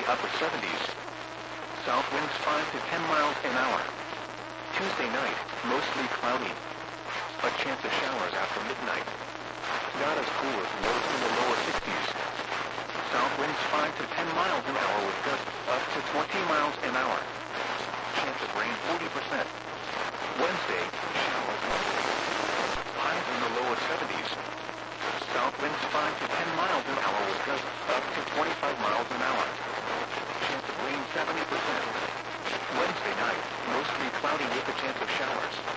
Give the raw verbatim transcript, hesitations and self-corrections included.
upper seventies. South winds five to ten miles an hour. Tuesday night, mostly cloudy. A chance of showers after midnight. Not as cool as lows in the lower sixties. South winds five to ten miles an hour with gusts up to twenty miles an hour. Chance of rain forty percent. Wednesday, showers. Highs in the lower seventies. South winds five to ten miles an hour with gusts up to twenty-five miles an hour. Chance of rain seventy percent. Wednesday night, mostly cloudy with a chance of showers.